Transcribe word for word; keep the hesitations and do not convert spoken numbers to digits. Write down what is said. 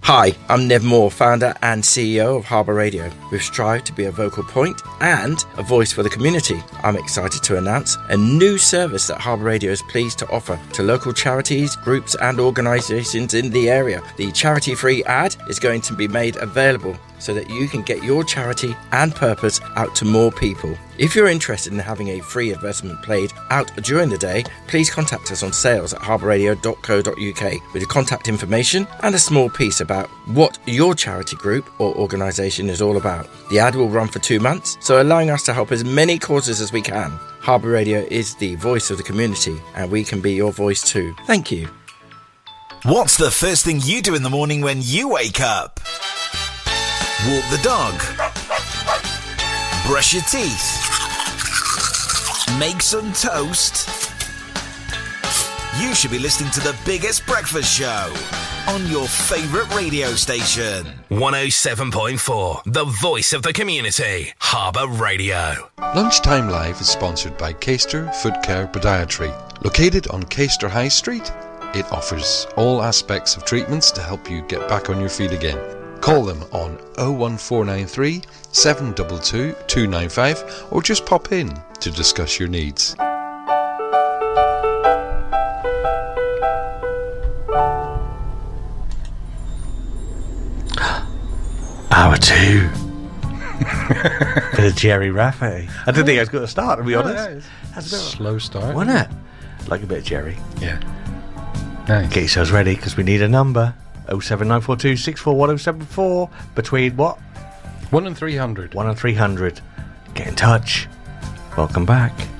Hi, I'm Nev Moore, founder and C E O of Harbour Radio. We've strived to be a vocal point and a voice for the community. I'm excited to announce a new service that Harbour Radio is pleased to offer to local charities, groups and organisations in the area. The charity-free ad is going to be made available so that you can get your charity and purpose out to more people. If you're interested in having a free advertisement played out during the day, please contact us on sales at harbour radio dot co dot uk with your contact information and a small piece about what your charity group or organisation is all about. The ad will run for two months, so allowing us to help as many causes as we can. Harbour Radio is the voice of the community, and we can be your voice too. Thank you. What's the first thing you do in the morning when you wake up? Walk the dog. Brush your teeth. Make some toast. You should be listening to the biggest breakfast show on your favourite radio station. one oh seven point four, the voice of the community. Harbour Radio. Lunchtime Live is sponsored by Caister Foot Care Podiatry. Located on Caister High Street, it offers all aspects of treatments to help you get back on your feet again. Call them on oh one four nine three, seven two two, two nine five or just pop in to discuss your needs. Hour two. Bit of Jerry Rafferty. I didn't think I was going to start, to be honest. No, no, That's a bit slow start. Wasn't it? Like a bit of Jerry. Yeah. Nice. Get yourselves ready, because we need a number. oh seven nine four two six four one oh seven four. Between what? one and three hundred. one and three hundred. Get in touch. Welcome back.